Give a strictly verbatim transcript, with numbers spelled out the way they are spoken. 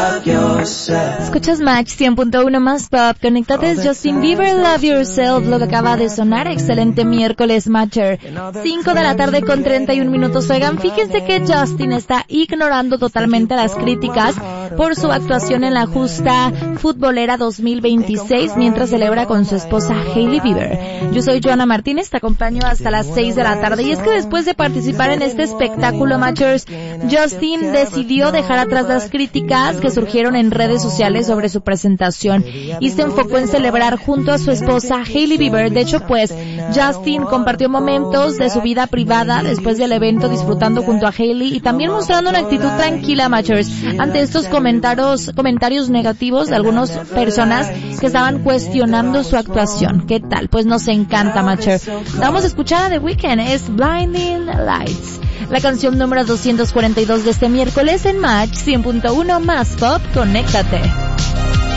love yourself. Escuchas Match cien punto uno más pop. Conéctate, es Justin Bieber, Love Yourself, lo que acaba de sonar. Excelente miércoles, Matcher. cinco de la tarde con treinta y un minutos. Oigan, fíjense que Justin está ignorando totalmente las críticas por su actuación en la justa futbolera dos mil veintiséis mientras celebra con su esposa Hailey Bieber. Yo soy Joana Martínez, te acompaño hasta las seis de la tarde. Y es que después de participar en este espectáculo, Matchers, Justin decidió dejar atrás las críticas que surgieron en redes sociales sobre su presentación y se enfocó en celebrar junto a su esposa Hailey Bieber. De hecho, pues, Justin compartió momentos de su vida privada después del evento disfrutando junto a Hailey y también mostrando una actitud tranquila, Matchers, ante estos comentarios, comentarios negativos de algunas personas que estaban cuestionando su actuación. ¿Qué tal? Pues nos encanta, Matcher. Vamos a escuchar a The Weeknd, es Blinding Lights, la canción número doscientos cuarenta y dos de este miércoles en Match cien punto uno más pop. Conéctate.